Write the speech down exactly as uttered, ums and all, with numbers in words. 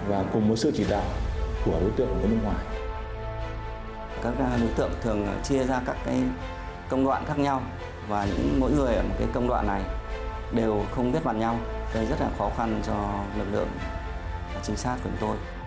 và cùng một sự chỉ đạo của đối tượng người nước ngoài. Các đối tượng thường chia ra các cái công đoạn khác nhau và những mỗi người ở một cái công đoạn này đều không biết mặt nhau, gây rất là khó khăn cho lực lượng trinh sát của chúng tôi.